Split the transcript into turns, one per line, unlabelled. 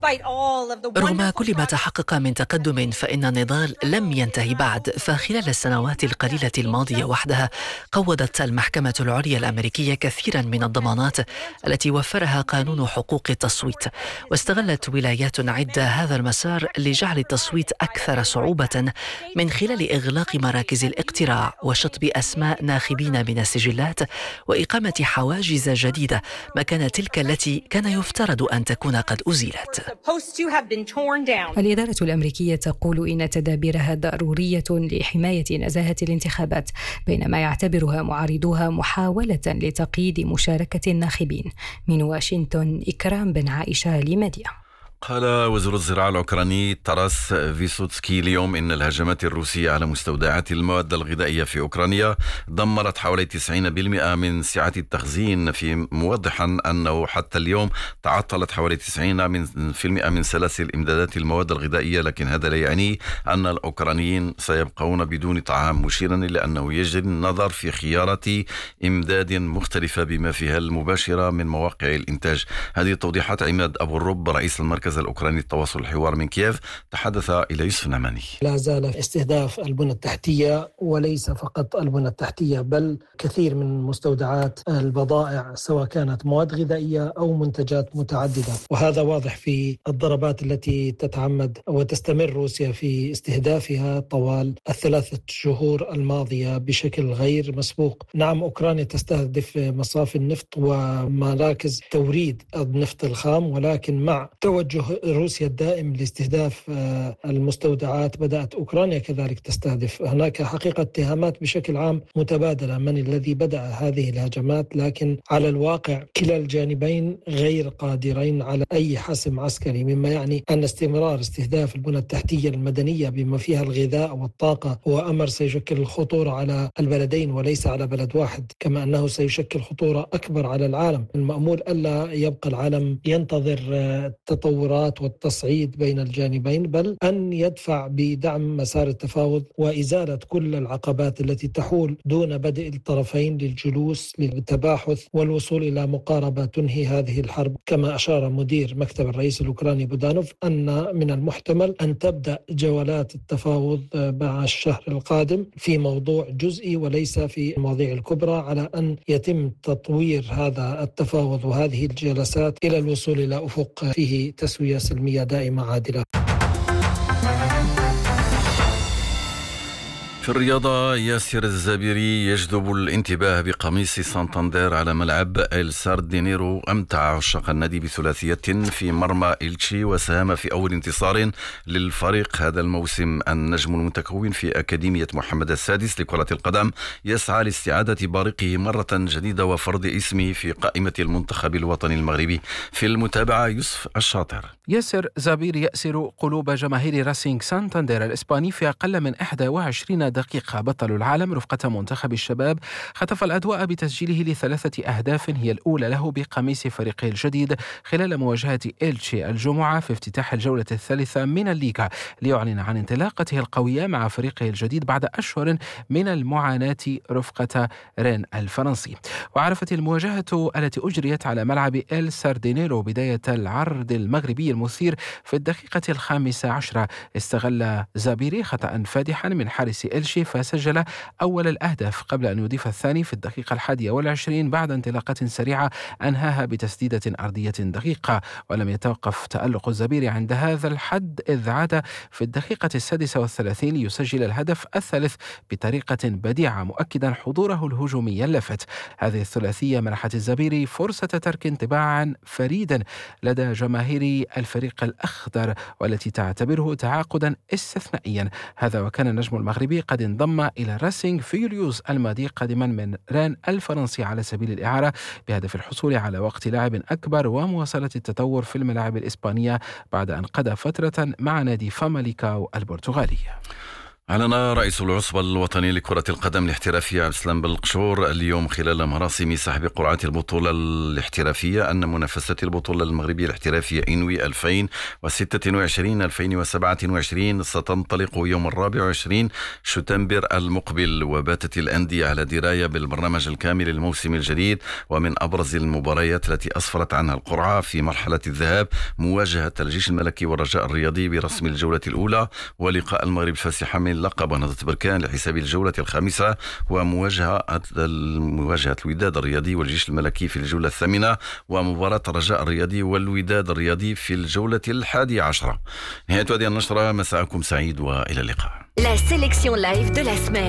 رغم كل ما تحقق من تقدم فإن النضال لم ينتهي بعد، فخلال السنوات القليلة الماضية وحدها قوضت المحكمة العليا الأمريكية كثيرا من الضمانات التي وفرها قانون حقوق التصويت، واستغلت ولايات عدة هذا المسار لجعل التصويت أكثر صعوبة من خلال إغلاق مراكز الاقتراع وشطب أسماء ناخبين من السجلات وإقامة حواجز جديدة مكان تلك التي كان يفترض أن تكون قد أزيلت.
الإدارة الأمريكية تقول إن تدابيرها ضرورية لحماية نزاهة الانتخابات، بينما يعتبرها معارضوها محاولة لتقييد مشاركة الناخبين. من واشنطن، إكرام بن عائشة لمديا.
قال وزير الزراعة الأوكراني تاراس فيسوتسكي اليوم إن الهجمات الروسية على مستودعات المواد الغذائية في أوكرانيا دمرت حوالي 90% من سعة التخزين، موضحا أنه حتى اليوم تعطلت حوالي 90% من سلاسل إمدادات المواد الغذائية، لكن هذا لا يعني أن الأوكرانيين سيبقون بدون طعام، مشيرا إلى أنه يجب النظر في خيارات إمداد مختلفة بما فيها المباشرة من مواقع الإنتاج. هذه التوضيحات عماد أبو الرب رئيس المركز الأوكراني للتواصل الحوار من كييف تحدث إلى يوسف نعماني.
لا زال استهداف البنى التحتية، وليس فقط البنى التحتية بل كثير من مستودعات البضائع سواء كانت مواد غذائية أو منتجات متعددة، وهذا واضح في الضربات التي تتعمد وتستمر روسيا في استهدافها طوال الثلاثة شهور الماضية بشكل غير مسبوق. نعم، أوكرانيا تستهدف مصافي النفط ومراكز توريد النفط الخام، ولكن مع توجه روسيا الدائم لاستهداف المستودعات بدأت أوكرانيا كذلك تستهدف. هناك حقيقة اتهامات بشكل عام متبادلة من الذي بدأ هذه الهجمات، لكن على الواقع كلا الجانبين غير قادرين على أي حسم عسكري، مما يعني أن استمرار استهداف البنى التحتية المدنية بما فيها الغذاء والطاقة هو أمر سيشكل الخطورة على البلدين وليس على بلد واحد، كما أنه سيشكل خطورة أكبر على العالم. المأمول ألا يبقى العالم ينتظر التطورات والتصعيد بين الجانبين، بل أن يدفع بدعم مسار التفاوض وإزالة كل العقبات التي تحول دون بدء الطرفين للجلوس للتباحث والوصول إلى مقاربة تنهي هذه الحرب. كما أشار مدير مكتب الرئيس الأوكراني بودانوف أن من المحتمل أن تبدأ جولات التفاوض مع الشهر القادم في موضوع جزئي وليس في المواضيع الكبرى، على أن يتم تطوير هذا التفاوض وهذه الجلسات إلى الوصول إلى أفق فيه تسوية سلمية دائمة عادلة.
في الرياضة، ياسر الزابيري يجذب الانتباه بقميص سانتاندير على ملعب إل ساردينيرو. أمتع عشاق النادي بثلاثية في مرمى إلتشي، وساهم في أول انتصار للفريق هذا الموسم. النجم المتكون في أكاديمية محمد السادس لكرة القدم يسعى لاستعادة بارقه مرة جديدة وفرض اسمه في قائمة المنتخب الوطني المغربي. في المتابعة يوسف الشاطر.
ياسر زابيري يأسر قلوب جماهير راسينغ سانتاندير الإسباني في أقل من 21 دقيقة. بطل العالم رفقة منتخب الشباب خطف الأضواء بتسجيله ل3 أهداف هي الأولى له بقميص فريقه الجديد خلال مواجهة إلتشي الجمعة في افتتاح الجولة الثالثة من الليغا، ليعلن عن انطلاقته القوية مع فريقه الجديد بعد أشهر من المعاناة رفقة رين الفرنسي. وعرفت المواجهة التي أجريت على ملعب إل ساردينيرو بداية العرض المغربي المثير في الدقيقة 15. استغل زابيري خطأ فادحا من حارس إلشي فسجل أول الأهداف قبل أن يضيف الثاني في الدقيقة 21 بعد انطلاقة سريعة أنهاها بتسديدة أرضية دقيقة. ولم يتوقف تألق الزبيري عند هذا الحد، إذ عاد في الدقيقة 36 ليسجل الهدف الثالث بطريقة بديعة، مؤكدا حضوره الهجومي اللافت. هذه الثلاثية منحت الزبيري فرصة ترك انطباعا فريدا لدى جماهير الفريق الأخضر، والتي تعتبره تعاقدا استثنائيا. هذا وكان النجم المغربي قد انضم إلى راسينغ في يوليوز الماضي قادما من رين الفرنسي على سبيل الإعارة، بهدف الحصول على وقت لاعب أكبر ومواصلة التطور في الملاعب الإسبانية بعد أن قضى فترة مع نادي فاماليكاو البرتغالي.
أعلن رئيس العصبة الوطني لكرة القدم الاحترافية عبد السلام بالقشور اليوم خلال مراسم سحب قرعة البطولة الاحترافية أن منافسة البطولة المغربية الاحترافية إنوي 2026-2027 ستنطلق يوم 24 شتنبر المقبل، وباتت الأندية على دراية بالبرنامج الكامل الموسم الجديد. ومن أبرز المباريات التي أسفرت عنها القرعة في مرحلة الذهاب مواجهة الجيش الملكي والرجاء الرياضي برسم الجولة الأولى، ولقاء المغرب الفاسحة من لقب نهضة بركان لحساب الجولة الخامسة، ومواجهة الوداد الرياضي والجيش الملكي في الجولة الثامنة، ومباراة الرجاء الرياضي والوداد الرياضي في الجولة 11. نهاية هذه النشرة، مساءكم سعيد وإلى اللقاء.
La sélection live de la semaine.